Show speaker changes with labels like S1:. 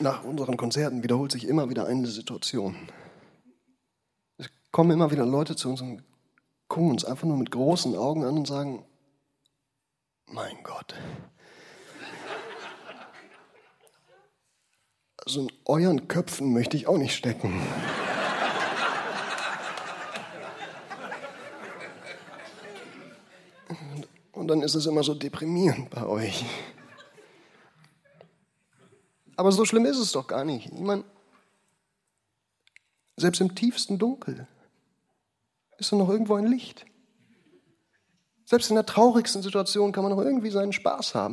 S1: Nach unseren Konzerten wiederholt sich immer wieder eine Situation. Es kommen immer wieder Leute zu uns und gucken uns einfach nur mit großen Augen an und sagen, mein Gott. Also in euren Köpfen möchte ich auch nicht stecken. Und dann ist es immer so deprimierend bei euch. Aber so schlimm ist es doch gar nicht. Ich meine, selbst im tiefsten Dunkel ist da noch irgendwo ein Licht. Selbst in der traurigsten Situation kann man noch irgendwie seinen Spaß haben.